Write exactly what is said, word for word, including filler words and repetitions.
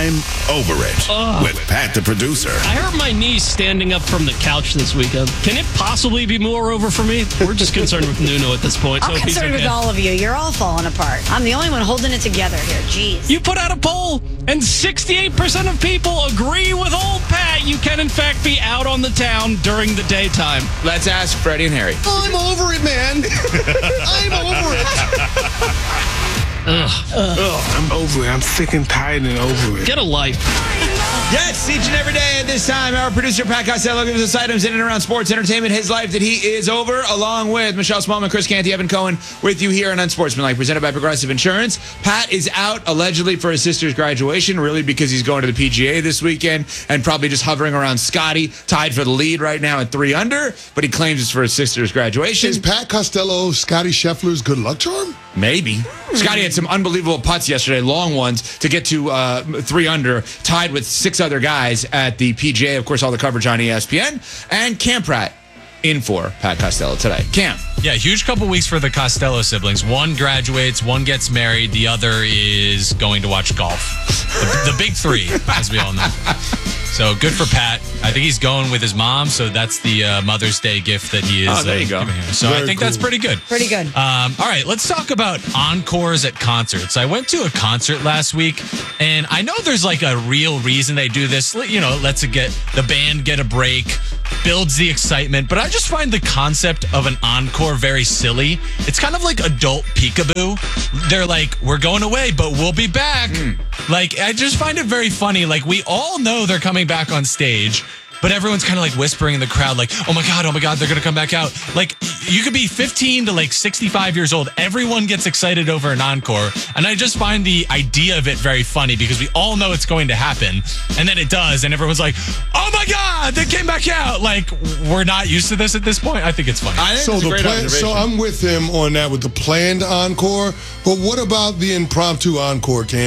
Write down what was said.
I'm Over It Ugh. with Pat the producer. I hurt my knee standing up from the couch this weekend. Can it possibly be more over for me? We're just concerned with Nuno at this point. I'm so he's concerned okay. with all of you. You're all falling apart. I'm the only one holding it together here. Jeez. You put out a poll, and sixty-eight percent of people agree with old Pat. You can, in fact, be out on the town during the daytime. Let's ask Freddie and Harry. I'm over it, man. I'm over it. Ugh. Ugh, I'm over it. I'm sick and tired and over it. Get a life. Yes, each and every day at this time, our producer Pat Costello gives us items in and around sports, entertainment, his life that he is over, along with Michelle Smallman, Chris Canty, Evan Cohen, with you here on Unsportsmanlike, presented by Progressive Insurance. Pat is out allegedly for his sister's graduation, really because he's going to the P G A this weekend and probably just hovering around Scotty, tied for the lead right now at three under, but he claims it's for his sister's graduation. Is Pat Costello Scotty Scheffler's good luck charm? Maybe. Scotty had some unbelievable putts yesterday, long ones, to get to uh, three under, tied with six other guys at the P G A. Of course, all the coverage on E S P N. And Cam Pratt in for Pat Costello today. Cam. Yeah, huge couple weeks for the Costello siblings. One graduates, one gets married, the other is going to watch golf. The, the big three, as we all know. So good for Pat. I think he's going with his mom, so that's the uh, Mother's Day gift that he is Oh, there you uh, go. giving her. So Very I think cool. that's pretty good. Pretty good. Um, all right, let's talk about encores at concerts. I went to a concert last week, and I know there's like a real reason they do this. You know, lets it get the band get a break, builds the excitement. But I just find the concept of an encore very silly. It's kind of like adult peekaboo. They're like, we're going away, but we'll be back. Mm. Like, I just find it very funny. Like, we all know they're coming back on stage, but everyone's kind of like whispering in the crowd, like, oh my God, oh my God, they're going to come back out. Like, you could be fifteen to like sixty-five years old. Everyone gets excited over an encore. And I just find the idea of it very funny because we all know it's going to happen. And then it does. And everyone's like, oh my God, they came back out. Like, we're not used to this at this point. I think it's funny. I think So it's a the great plan, observation. so I'm with him on that with the planned encore. But what about the impromptu encore, Cam?